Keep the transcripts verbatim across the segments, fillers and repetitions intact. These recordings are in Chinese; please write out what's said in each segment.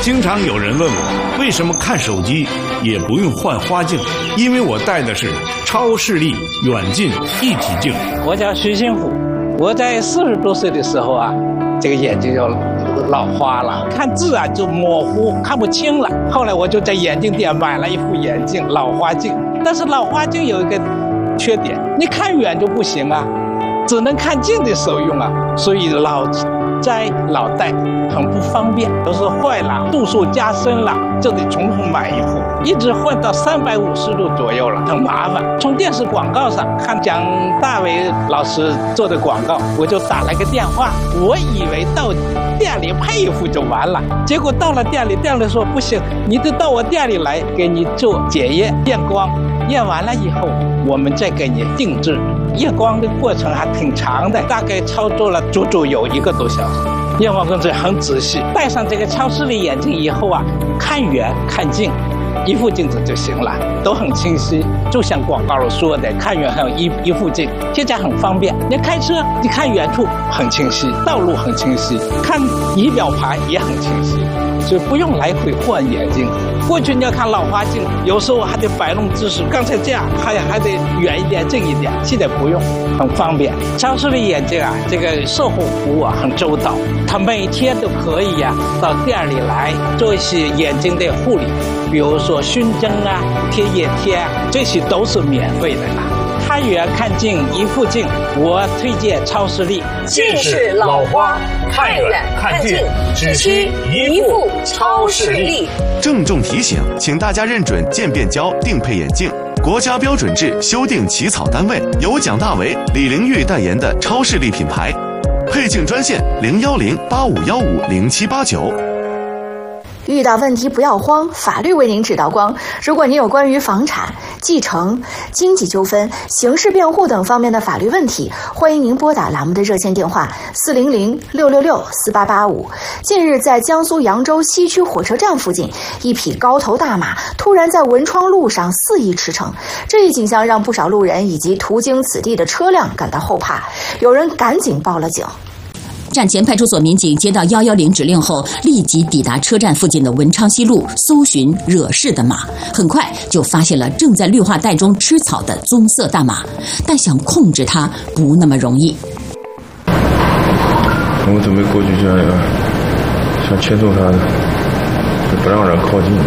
经常有人问我，为什么看手机也不用换花镜？因为我戴的是超视力远近一体镜。 我叫徐新虎，我在四十多岁的时候啊，这个眼睛就老花了，看字啊就模糊，看不清了。后来我就在眼镜店买了一副眼镜，老花镜。但是老花镜有一个缺点，你看远就不行啊，只能看近的时候用啊，所以老摘老戴很不方便，都是坏了，度数加深了，就得重新买一副，一直换到三百五十度左右了，很麻烦。从电视广告上看蒋大为老师做的广告，我就打了个电话，我以为到店里配一副就完了，结果到了店里，店里说不行，你得到我店里来给你做检验验光，验完了以后我们再给你定制。验光的过程还挺长的，大概操作了足足有一个多小时。验光工作很仔细，戴上这个超视力眼镜以后啊，看远看近一副镜子就行了，都很清晰，就像广告说的，看远还有一一副镜，现在很方便。你开车，你看远处很清晰，道路很清晰，看仪表盘也很清晰，所以不用来回换眼镜。过去你要看老花镜，有时候还得摆弄姿势，刚才这样还还得远一点近一点，现在不用，很方便。超视力眼镜啊，这个售后服务啊很周到，他每天都可以呀、啊、到店里来做一些眼睛的护理，比如说熏蒸啊、贴眼贴啊，这些都是免费的啦。看远看近一副镜，我推荐超视力。 近视老花，看远看近，只需一副超视力。 郑重提醒，请大家认准渐变胶定配眼镜，国家标准制修订起草单位由蒋大为、李玲玉代言的超视力品牌。配镜专线零幺零八五幺五零七八九。 遇到问题不要慌，法律为您指导光。如果您有关于房产、继承、经济纠纷、刑事辩护等方面的法律问题，欢迎您拨打栏目的热线电话四零零六六六四八八五。近日，在江苏扬州西区火车站附近，一匹高头大马突然在文昌路上肆意驰骋，这一景象让不少路人以及途经此地的车辆感到后怕，有人赶紧报了警。 站前派出所民警接到一一零指令后，立即抵达车站附近的文昌西路，搜寻惹事的马。很快就发现了正在绿化带中吃草的棕色大马，但想控制它不那么容易。 我准备过去想想牵住它，就不让人靠近。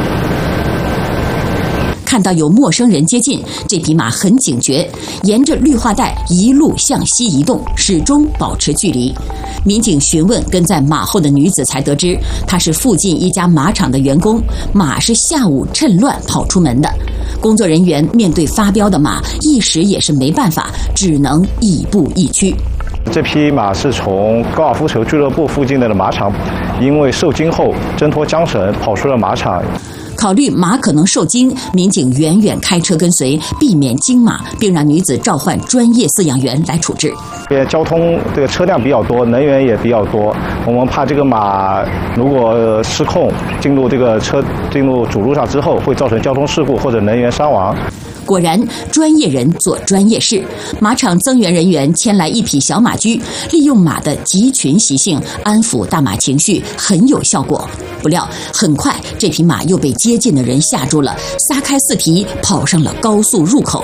看到有陌生人接近，这匹马很警觉，沿着绿化带一路向西移动，始终保持距离。民警询问跟在马后的女子，才得知她是附近一家马场的员工，马是下午趁乱跑出门的。工作人员面对发飙的马，一时也是没办法，只能亦步亦趋。 这匹马是从高尔夫球俱乐部附近的马场，因为受惊后挣脱缰绳跑出了马场。 考虑马可能受惊，民警远远开车跟随，避免惊马，并让女子召唤专业饲养员来处置。 交通这个车辆比较多，能源也比较多，我们怕这个马如果失控进入这个车进入主路上之后，会造成交通事故或者能源伤亡。 果然，专业人做专业事。马场增援人员牵来一匹小马驹，利用马的集群习性安抚大马情绪，很有效果。不料，很快这匹马又被接近的人吓住了，撒开四蹄跑上了高速入口。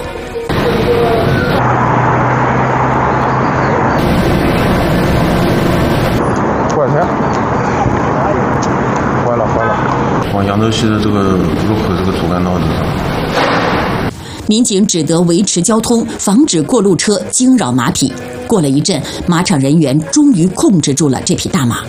多少钱？坏了坏了！往扬州西的这个入口这个主干道上。 民警只得维持交通，防止过路车惊扰马匹。过了一阵，马场人员终于控制住了这匹大马。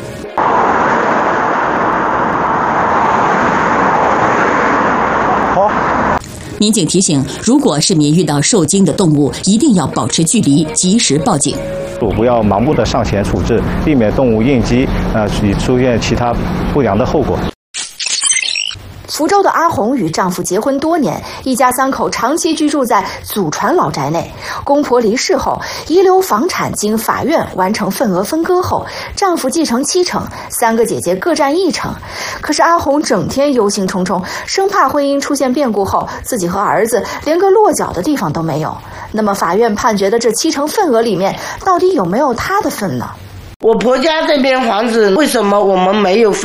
好。 民警提醒，如果市民遇到受惊的动物，一定要保持距离，及时报警。 不要盲目的上前处置，避免动物应激，呃，出现其他不良的后果。 福州的阿红与丈夫结婚多年，一家三口长期居住在祖传老宅内。公婆离世后，遗留房产经法院完成份额分割后，丈夫继承七成，三个姐姐各占一成。可是阿红整天忧心忡忡，生怕婚姻出现变故后，自己和儿子连个落脚的地方都没有。那么法院判决的这七成份额里面，到底有没有她的份呢？ 我婆家这边房子为什么我们没有分？